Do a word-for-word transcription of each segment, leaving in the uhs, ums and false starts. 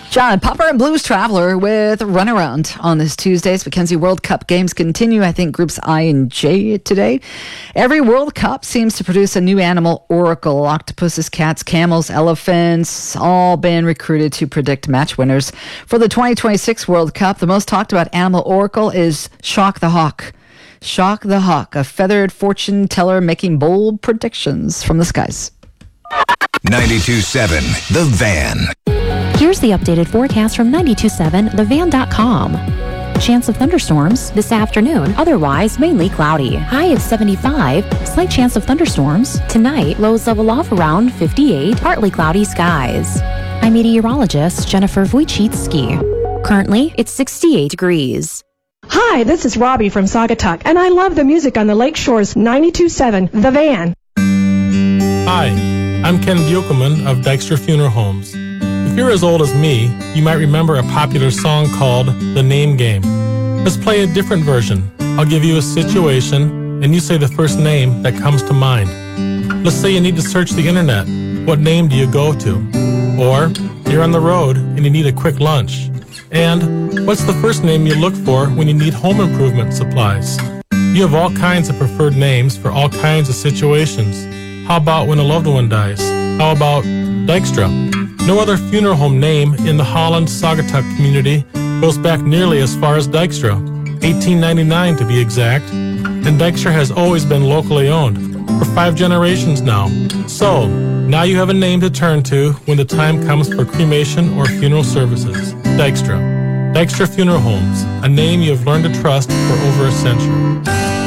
John, Popper and Blues Traveler with Runaround on this Tuesday's Mackenzie World Cup games continue. I think groups I and J today. Every World Cup seems to produce a new animal oracle. Octopuses, cats, camels, elephants, all been recruited to predict match winners. For the twenty twenty-six World Cup, the most talked about animal oracle is Shock the Hawk. Shock the Hawk, a feathered fortune teller making bold predictions from the skies. ninety-two point seven The Van. Here's the updated forecast from ninety-two point seven the van dot com. Chance of thunderstorms this afternoon, otherwise mainly cloudy. High of seventy-five, slight chance of thunderstorms. Tonight, lows level off around fifty-eight, partly cloudy skies. I'm meteorologist Jennifer Wojcicki. Currently, it's sixty-eight degrees. Hi, this is Robbie from Saugatuck, and I love the music on the Lakeshore's ninety-two point seven The Van. Hi, I'm Ken Buchelman of Dykstra Funeral Homes. If you're as old as me, you might remember a popular song called The Name Game. Let's play a different version. I'll give you a situation, and you say the first name that comes to mind. Let's say you need to search the internet. What name do you go to? Or you're on the road and you need a quick lunch. And what's the first name you look for when you need home improvement supplies? You have all kinds of preferred names for all kinds of situations. How about when a loved one dies? How about Dykstra? No other funeral home name in the Holland Saugatuck community goes back nearly as far as Dykstra, eighteen ninety-nine to be exact, and Dykstra has always been locally owned for five generations now. So, now you have a name to turn to when the time comes for cremation or funeral services. Dykstra. Dykstra Funeral Homes, a name you have learned to trust for over a century.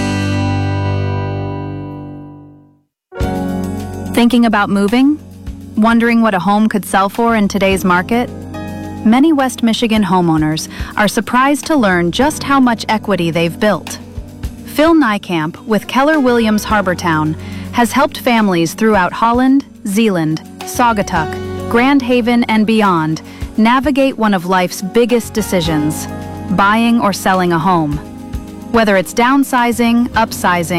Thinking about moving? Wondering what a home could sell for in today's market? Many West Michigan homeowners are surprised to learn just how much equity they've built. Phil Niekamp with Keller Williams Harbortown has helped families throughout Holland, Zeeland, Saugatuck, Grand Haven, and beyond navigate one of life's biggest decisions, buying or selling a home. Whether it's downsizing, upsizing,